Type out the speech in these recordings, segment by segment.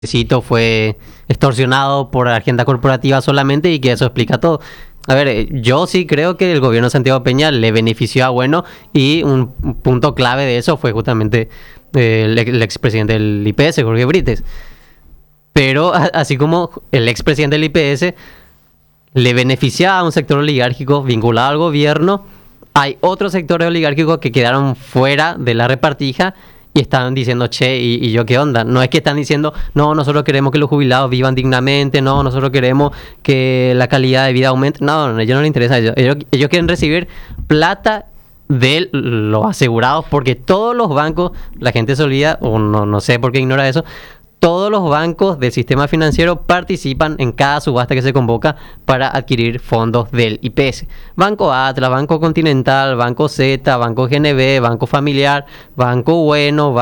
fue extorsionado por la agenda corporativa solamente y que eso explica todo. A ver, yo sí creo que el gobierno de Santiago Peña le benefició a Bueno y un punto clave de eso fue justamente el expresidente del IPS, Jorge Brites. Pero así como el expresidente del IPS le beneficia a un sector oligárquico vinculado al gobierno, hay otros sectores oligárquicos que quedaron fuera de la repartija y están diciendo, che, ¿y yo qué onda? No es que están diciendo, no, nosotros queremos que los jubilados vivan dignamente, no, nosotros queremos que la calidad de vida aumente. No, a ellos no les interesa. Ellos quieren recibir plata de los asegurados, porque todos los bancos, la gente se olvida, o no sé por qué ignora eso, todos los bancos del sistema financiero participan en cada subasta que se convoca para adquirir fondos del IPS. Banco Atlas, Banco Continental, Banco Z, Banco GNB, Banco Familiar, Banco Bueno,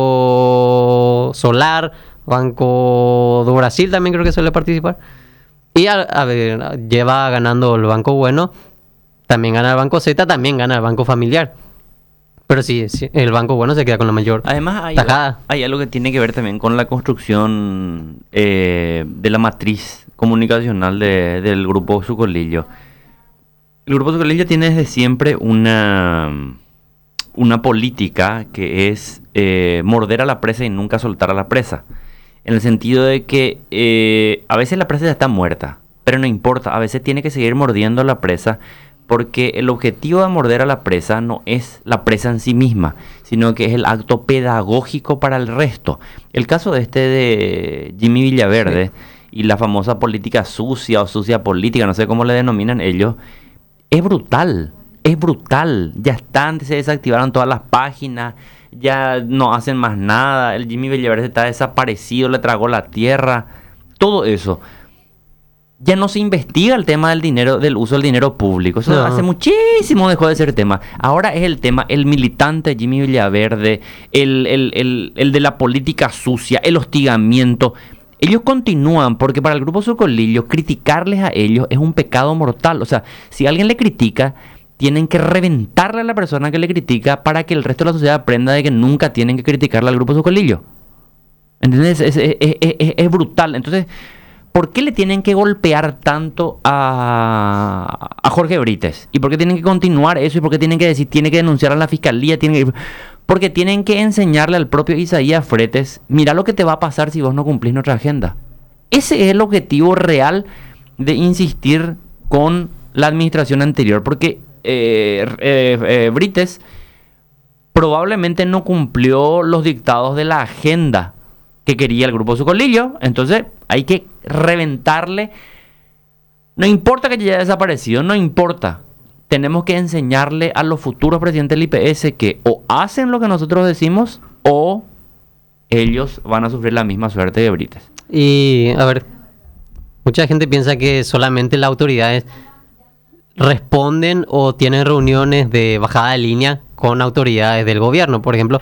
Banco Solar, Banco do Brasil también creo que suele participar. Y a ver, lleva ganando el Banco Bueno, también gana el Banco Z, también gana el Banco Familiar. Pero sí, el Banco Bueno se queda con la mayor Además, tajada. hay algo que tiene que ver también con la construcción de la matriz comunicacional del Grupo Sucolillo. El Grupo Sucolillo tiene desde siempre una política que es morder a la presa y nunca soltar a la presa. En el sentido de que a veces la presa ya está muerta, pero no importa, a veces tiene que seguir mordiendo a la presa, porque el objetivo de morder a la presa no es la presa en sí misma, sino que es el acto pedagógico para el resto. El caso de Jimmy Villaverde, sí, y la famosa política sucia o sucia política, no sé cómo le denominan ellos, es brutal, es brutal. Ya se desactivaron todas las páginas, ya no hacen más nada, el Jimmy Villaverde está desaparecido, le tragó la tierra, todo eso. Ya no se investiga el tema del dinero, del uso del dinero público. Eso hace muchísimo dejó de ser tema. Ahora es el tema, el militante Jimmy Villaverde, el de la política sucia, el hostigamiento. Ellos continúan, porque para el Grupo Sucolillo, criticarles a ellos es un pecado mortal. O sea, si alguien le critica, tienen que reventarle a la persona que le critica para que el resto de la sociedad aprenda de que nunca tienen que criticarle al Grupo Sucolillo. ¿Entendés? Es brutal. Entonces, ¿por qué le tienen que golpear tanto a Jorge Brites? ¿Y por qué tienen que continuar eso? ¿Y por qué tienen que decir, tiene que denunciar a la fiscalía? Porque tienen que enseñarle al propio Isaías Fretes, mira lo que te va a pasar si vos no cumplís nuestra agenda. Ese es el objetivo real de insistir con la administración anterior, porque Brites probablemente no cumplió los dictados de la agenda que quería el Grupo Sucolillo, entonces hay que reventarle. No importa que ya haya desaparecido, no importa. Tenemos que enseñarle a los futuros presidentes del IPS que o hacen lo que nosotros decimos o ellos van a sufrir la misma suerte de Brites. Y, a ver, mucha gente piensa que solamente las autoridades responden o tienen reuniones de bajada de línea con autoridades del gobierno. Por ejemplo,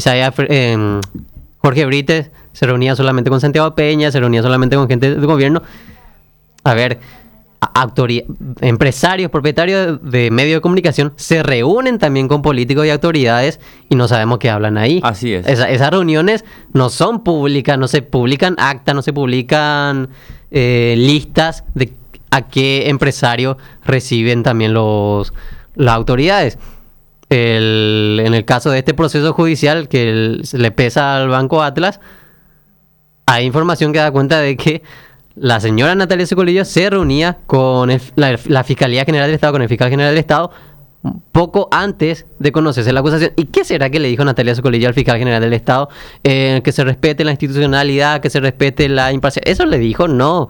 Jorge Brites se reunía solamente con Santiago Peña, se reunía solamente con gente del gobierno. A ver, empresarios, propietarios de medios de comunicación se reúnen también con políticos y autoridades y no sabemos qué hablan ahí. Así es. Esas reuniones no son públicas, no se publican actas, no se publican listas de a qué empresarios reciben también las autoridades. En el caso de este proceso judicial que le pesa al Banco Atlas, hay información que da cuenta de que la señora Natalia Sucolillo se reunía con la Fiscalía General del Estado, con el Fiscal General del Estado, poco antes de conocerse la acusación. ¿Y qué será que le dijo Natalia Sucolillo al Fiscal General del Estado? Que se respete la institucionalidad, que se respete la imparcialidad. ¿Eso le dijo? No.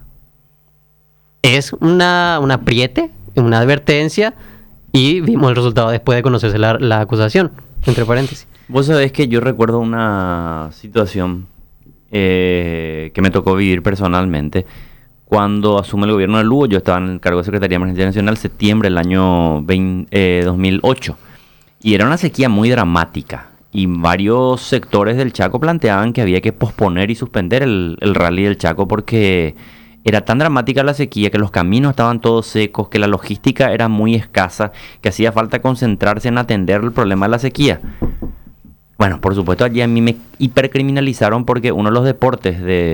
Es una apriete, una advertencia, y vimos el resultado después de conocerse la acusación, entre paréntesis. Vos sabés que yo recuerdo una situación que me tocó vivir personalmente cuando asume el gobierno de Lugo. Yo estaba en el cargo de Secretaría de Emergencia Nacional, septiembre del año 2008, y era una sequía muy dramática, y varios sectores del Chaco planteaban que había que posponer y suspender el rally del Chaco porque era tan dramática la sequía, que los caminos estaban todos secos, que la logística era muy escasa, que hacía falta concentrarse en atender el problema de la sequía. Bueno, por supuesto, allí a mí me hipercriminalizaron porque uno de los deportes